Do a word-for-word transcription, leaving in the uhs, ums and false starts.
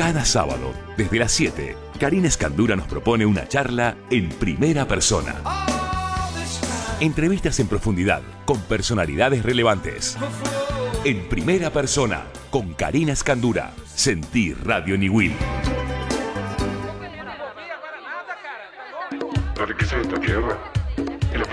Cada sábado, desde las siete, Karina Escandura nos propone una charla en primera persona. Entrevistas en profundidad con personalidades relevantes. En primera persona, con Karina Escandura. Sentí Radio Niwil. ¿Para qué es esta tierra?